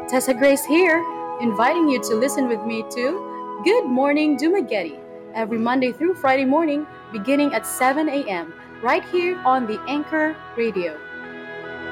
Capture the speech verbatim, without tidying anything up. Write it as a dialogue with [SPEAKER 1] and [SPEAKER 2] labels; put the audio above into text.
[SPEAKER 1] Tessa Grace here, inviting you to listen with me to Good Morning Dumaguete every Monday through Friday morning beginning at seven a m right here on the Anchor Radio.